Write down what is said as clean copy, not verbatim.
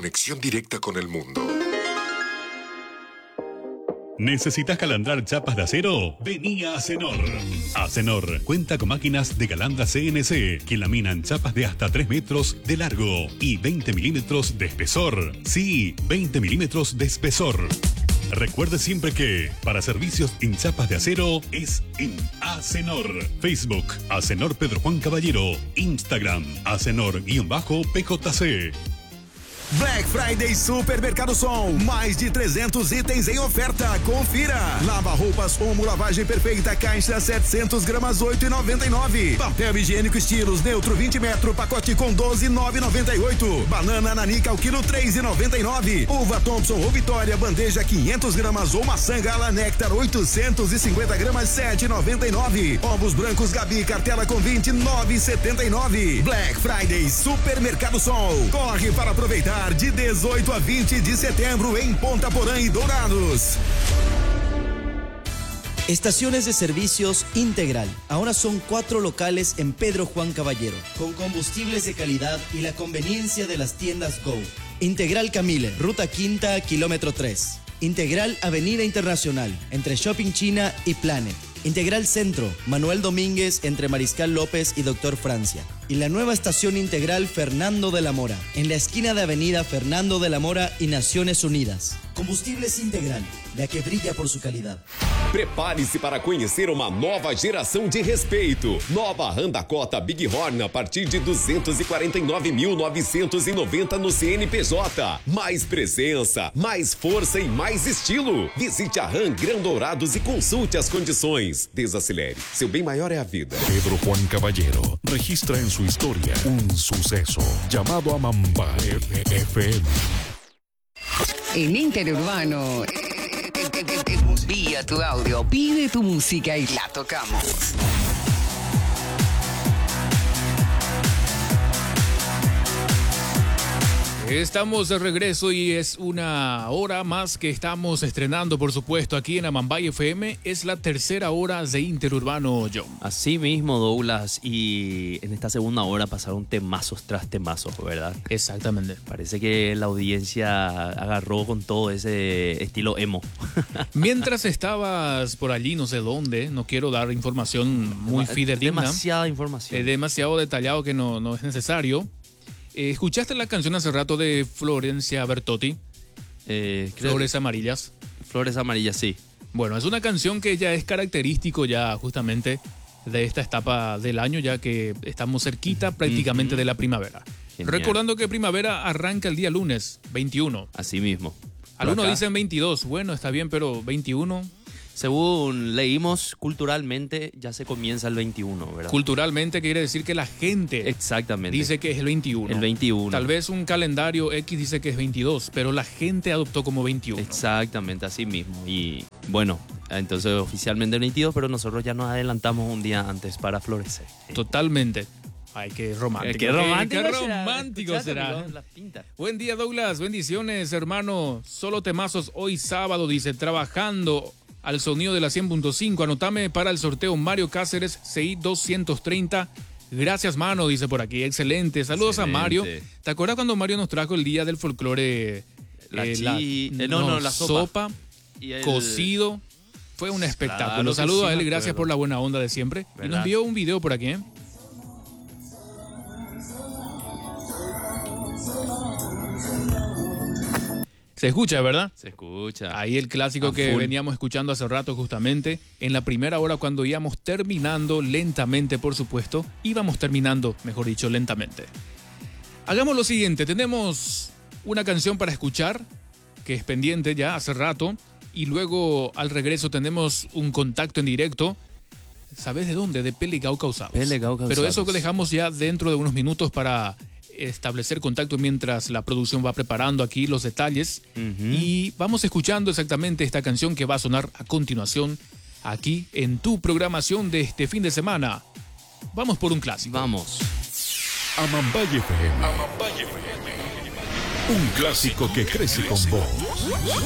conexión directa con el mundo. ¿Necesitas calandrar chapas de acero? Vení a Acenor. Acenor cuenta con máquinas de calandra CNC que laminan chapas de hasta 3 metros de largo y 20 milímetros de espesor. Sí, 20 milímetros de espesor. Recuerde siempre que para servicios en chapas de acero es en Acenor. Facebook, Acenor Pedro Juan Caballero. Instagram, Acenor_PJC. Black Friday Supermercado Som. Mais de 300 itens em oferta. Confira. Lava-roupas Omo Lavagem Perfeita, caixa 700 gramas, 8,99. Papel higiênico Estilos Neutro 20 metros, pacote com 12,998. Banana Nanica ao quilo 3,99. Uva Thompson ou Vitória, bandeja 500 gramas ou maçã Gala Nectar 850 gramas, 7,99. Ovos brancos Gabi, cartela com 29,79. Black Friday Supermercado Som. Corre para aproveitar de 18 a 20 de setembro en Ponta Porã y Dourados. Estaciones de servicios Integral. Ahora son 4 locales en Pedro Juan Caballero, con combustibles de calidad y la conveniencia de las tiendas Go. Integral Camille, Ruta Quinta, kilómetro 3. Integral Avenida Internacional, entre Shopping China y Planet. Integral Centro, Manuel Domínguez, entre Mariscal López y Doctor Francia. Y la nueva estación Integral Fernando de la Mora, en la esquina de Avenida Fernando de la Mora y Naciones Unidas. Combustibles Integral, la que brilla por su calidad. Prepare-se para conhecer uma nova geração de respeito. Nova Honda Cota Big Horn a partir de 249.990 no CNPJ. Mais presença, mais força e mais estilo. Visite a RAM Gran Dourados e consulte as condições. Desacelere. Seu bem maior é a vida. Pedro Juan Caballero registra en su historia un suceso llamado Amambaye FM. En Interurbano, envía tu audio, pide tu música y la tocamos. Estamos de regreso y es una hora más que estamos estrenando, por supuesto, aquí en Amambaye FM. Es la tercera hora de Interurbano, John. Así mismo, Douglas, y en esta segunda hora pasaron temazos tras temazos, ¿verdad? Exactamente. Parece que la audiencia agarró con todo ese estilo emo. Mientras estabas por allí, no sé dónde, no quiero dar información muy fidedigna. Demasiada información. Demasiado detallado que no es necesario. ¿Escuchaste la canción hace rato de Florencia Bertotti? Flores Amarillas. Flores Amarillas, sí. Bueno, es una canción que ya es característico ya justamente de esta etapa del año, ya que estamos cerquita prácticamente de la primavera. Genial. Recordando que primavera arranca el día lunes, 21. Así mismo. Algunos dicen 22. Bueno, está bien, pero 21... Según leímos, culturalmente ya se comienza el 21, ¿verdad? Culturalmente quiere decir que la gente exactamente dice que es el 21. El 21. Tal vez un calendario X dice que es 22, pero la gente adoptó como 21. Exactamente, así mismo. Y bueno, entonces oficialmente el 22, pero nosotros ya nos adelantamos un día antes para florecer. Totalmente. Ay, qué romántico. Qué romántico, romántico será. Buen día, Douglas. Bendiciones, hermano. Solo temazos hoy sábado, dice, trabajando al sonido de la 100.5. Anotame para el sorteo Mario Cáceres CI 230. Gracias, mano, dice por aquí. Excelente. Saludos a Mario. ¿Te acuerdas cuando Mario nos trajo el día del folclore? La sopa cocido. Fue un espectáculo. Claro, saludos a él y me gracias por la buena onda de siempre. ¿verdad? Y nos envió un video por aquí, ¿eh? Se escucha, ¿verdad? Se escucha. Ahí el clásico que veníamos escuchando hace rato justamente. En la primera hora cuando íbamos terminando lentamente, por supuesto. Íbamos terminando, mejor dicho, lentamente. Hagamos lo siguiente. Tenemos una canción para escuchar que es pendiente ya hace rato. Y luego al regreso tenemos un contacto en directo. ¿Sabes de dónde? De Pelegao Causados. Pero eso que dejamos ya dentro de unos minutos para establecer contacto mientras la producción va preparando aquí los detalles. Y vamos escuchando exactamente esta canción que va a sonar a continuación aquí en tu programación de este fin de semana. Vamos por un clásico. Vamos. Amambaye FM. Un clásico que crece con vos.